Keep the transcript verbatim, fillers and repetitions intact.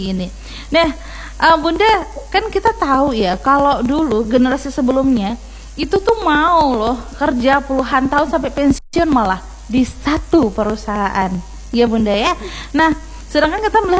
ini. Nah, uh, Bunda, kan kita tahu ya kalau dulu generasi sebelumnya itu tuh mau loh kerja puluhan tahun sampai pensiun malah di satu perusahaan. Ya Bunda ya. Nah, sedangkan kita melihat